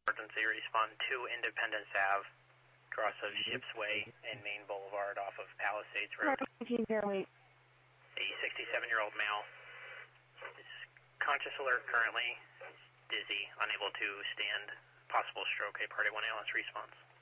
Emergency respond to Independence Ave, cross of Ships Way and Main Boulevard off of Palisades Road. A 67-year-old male is conscious alert currently, dizzy, unable to stand, possible stroke. A Party 1 ALS response.